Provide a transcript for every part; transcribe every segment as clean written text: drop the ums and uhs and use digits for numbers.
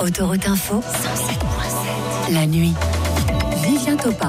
Autoroute Info, 107.7. La nuit. Vivien Topa.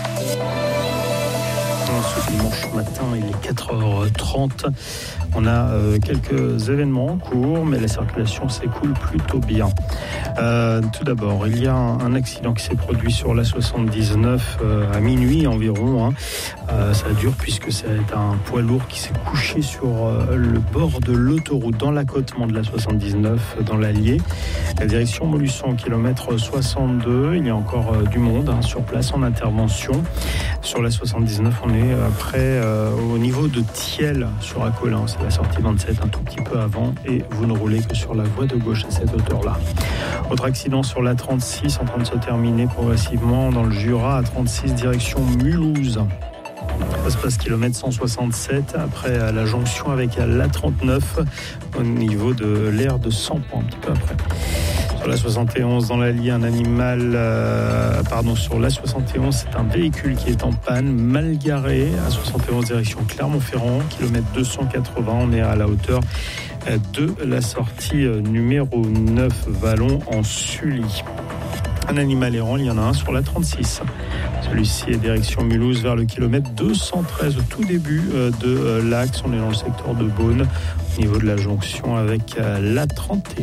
Ce dimanche matin, il est 4h30. On a quelques événements en cours, mais la circulation s'écoule plutôt bien. Tout d'abord, il y a un accident qui s'est produit sur la 79 à minuit environ. Ça dure puisque c'est un poids lourd qui s'est couché sur le bord de l'autoroute dans l'accotement de la 79 dans l'Allier. La direction Montluçon, kilomètre 62. Il y a encore du monde sur place en intervention. Sur la 79, on est près au niveau de Thiel sur Acolin. C'est la sortie 27, un tout petit peu avant, et vous ne roulez que sur la voie de gauche à cette hauteur-là. Autre accident sur la 36 en train de se terminer progressivement dans le Jura à 36 direction Mulhouse. Ça se passe kilomètre 167 après la jonction avec la 39 au niveau de l'aire de Sampan, un petit peu après. Sur la 71 dans l'Allier, un animal, sur la 71, c'est un véhicule qui est en panne, mal garé, à 71 direction Clermont-Ferrand, kilomètre 280, on est à la hauteur de la sortie numéro 9, Vallon en Sully. Un animal errant, il y en a un sur la 36. Celui-ci est direction Mulhouse vers le kilomètre 213, au tout début de l'axe. On est dans le secteur de Beaune, au niveau de la jonction avec la 31.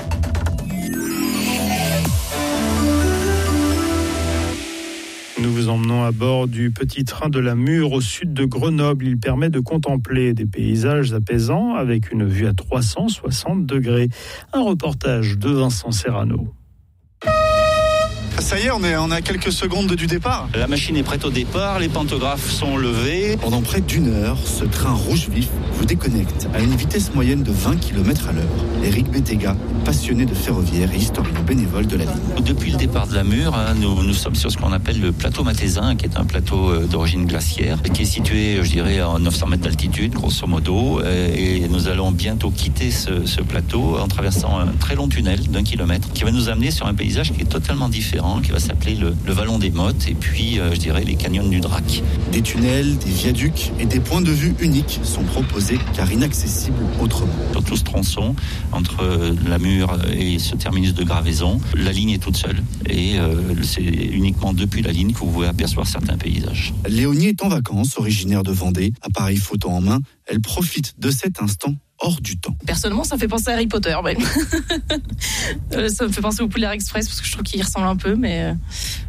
Nous vous emmenons à bord du petit train de la Mure au sud de Grenoble. Il permet de contempler des paysages apaisants avec une vue à 360 degrés. Un reportage de Vincent Serrano. Ça y est, on est à quelques secondes du départ. La machine est prête au départ, les pantographes sont levés. Pendant près d'une heure, ce train rouge vif vous déconnecte à une vitesse moyenne de 20 km à l'heure. Éric Bétéga, passionné de ferroviaire et historien bénévole de la ligne. Depuis le départ de la Mure, nous sommes sur ce qu'on appelle le plateau Mathézin, qui est un plateau d'origine glaciaire, qui est situé, je dirais, à 900 mètres d'altitude, grosso modo. Et nous allons bientôt quitter ce plateau en traversant un très long tunnel d'1 kilomètre, qui va nous amener sur un paysage qui est totalement différent, qui va s'appeler le Vallon des Mottes et puis, je dirais, les canyons du Drac. Des tunnels, des viaducs et des points de vue uniques sont proposés car inaccessibles autrement. Sur tout ce tronçon, entre la Mure et ce terminus de Gravaison, la ligne est toute seule et c'est uniquement depuis la ligne que vous pouvez apercevoir certains paysages. Léonie est en vacances, originaire de Vendée, appareil photo en main. Elle profite de cet instant hors du temps. Personnellement, ça me fait penser à Harry Potter. Ça me fait penser au Polar Express parce que je trouve qu'il y ressemble un peu, mais